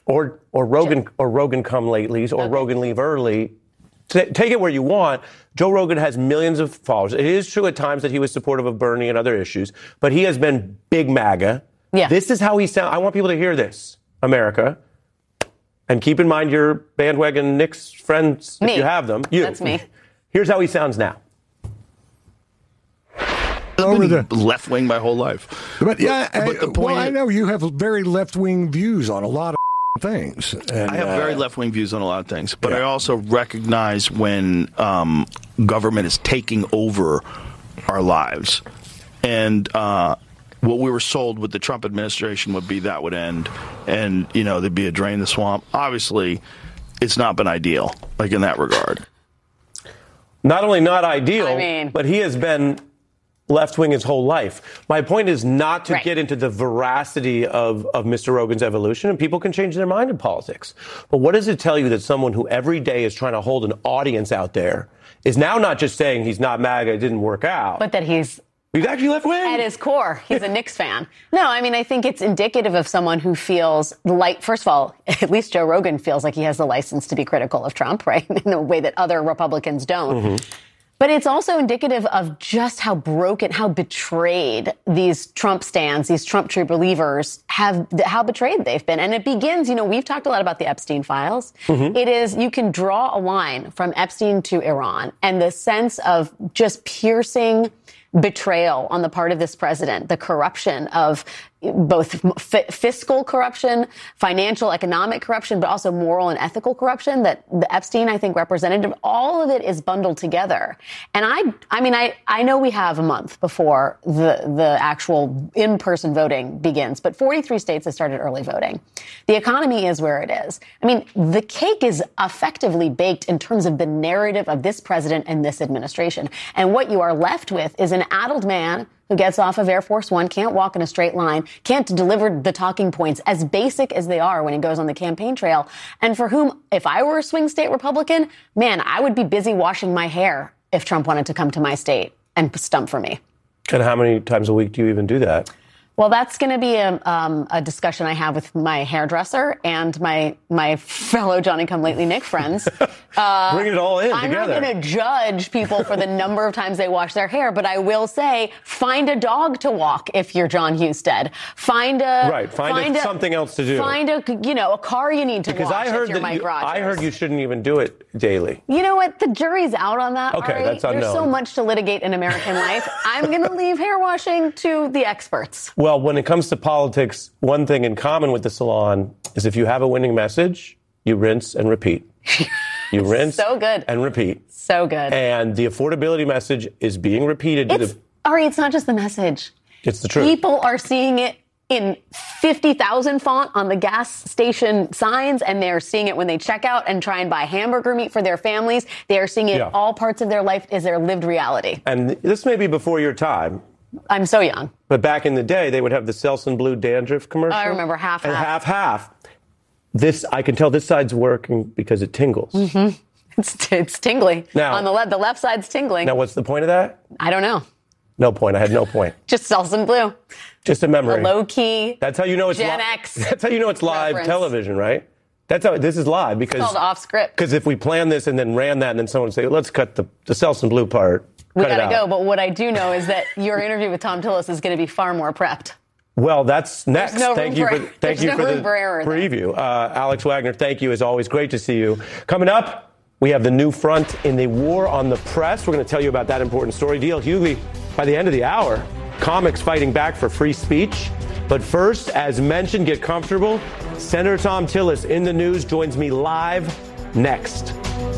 or Rogan come latelys, or Rogan leave early. Take it where you want. Joe Rogan has millions of followers. It is true at times that he was supportive of Bernie and other issues, but he has been big MAGA. Yeah. This is how he sounds. I want people to hear this, America. And keep in mind your bandwagon Knicks friends, if you have them. That's me. Here's how he sounds now. I've been left-wing my whole life. But the point I know you have very left-wing views on a lot of things. And, I have very left-wing views on a lot of things, but I also recognize when government is taking over our lives. And what we were sold with the Trump administration would be that would end, and, there'd be a drain the swamp. Obviously, it's not been ideal, like in that regard. Not only not ideal, but he has been left-wing his whole life. My point is not to get into the veracity of Mr. Rogan's evolution, and people can change their mind in politics. But what does it tell you that someone who every day is trying to hold an audience out there is now not just saying he's not MAGA, it didn't work out, but that he's actually left-wing? At his core, he's a Knicks fan. No, I think it's indicative of someone who feels first of all, at least Joe Rogan feels like he has the license to be critical of Trump, right? In a way that other Republicans don't. Mm-hmm. But it's also indicative of just how broken, how betrayed these Trump stans, these Trump true believers how betrayed they've been. And it begins, we've talked a lot about the Epstein files. Mm-hmm. It is, you can draw a line from Epstein to Iran, and the sense of just piercing betrayal on the part of this president, the corruption of both fiscal corruption, financial, economic corruption, but also moral and ethical corruption that the Epstein, I think, representative, all of it is bundled together. And I know we have a month before the actual in-person voting begins, but 43 states have started early voting. The economy is where it is. The cake is effectively baked in terms of the narrative of this president and this administration. And what you are left with is an addled man who gets off of Air Force One, can't walk in a straight line, can't deliver the talking points as basic as they are when he goes on the campaign trail, and for whom, if I were a swing state Republican, man, I would be busy washing my hair if Trump wanted to come to my state and stump for me. And how many times a week do you even do that? Well, that's going to be a discussion I have with my hairdresser and my fellow Johnny-come-lately Nick friends. Bring it all in I'm together. not going to judge people for the number of times they wash their hair, but I will say, find a dog to walk if you're John Husted. Find something else to do. Find a car you need to because wash if you're Mike Rogers. I heard you shouldn't even do it daily. You know what? The jury's out on that. Okay, Ari. that's unknown. There's so much to litigate in American life. I'm going to leave hair washing to the experts. Well, when it comes to politics, one thing in common with the salon is if you have a winning message, you rinse and repeat. You rinse and repeat. So good. And the affordability message is being repeated. Ari, it's not just the message. It's the truth. People are seeing it in 50,000 font on the gas station signs, and they're seeing it when they check out and try and buy hamburger meat for their families. They are seeing it all parts of their life as their lived reality. And this may be before your time. I'm so young. But back in the day, they would have the Selsun Blue dandruff commercial. I remember half. And half. I can tell this side's working because it tingles. Mm-hmm. It's tingly. Now, on the left side's tingling. Now, what's the point of that? I don't know. No point. I had no point. Just Selsun Blue. Just a memory. A low key. That's how you know it's Gen X. That's how you know it's live television, right? That's how this is live because it's called off script. Because if we planned this and then ran that, and then someone would say, "Let's cut the Selsun Blue part." We gotta go. But what I do know is that your interview with Tom Tillis is going to be far more prepped. Well, that's next. Thank you for the preview. Alex Wagner, thank you. As always, great to see you. Coming up, we have the new front in the war on the press. We're going to tell you about that important story. D.L. Hughley, by the end of the hour, comics fighting back for free speech. But first, as mentioned, get comfortable. Senator Tom Tillis in the news joins me live next.